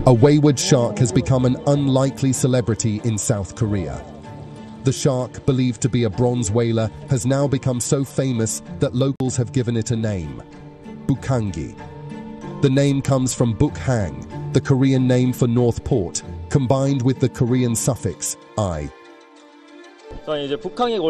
A wayward shark has become an unlikely celebrity in South Korea. The shark, believed to be a bronze whaler, has now become so famous that locals have given it a name, Bukhangi. The name comes from Bukhang, the Korean name for North Port, combined with the Korean suffix I. 자, 이제 북항에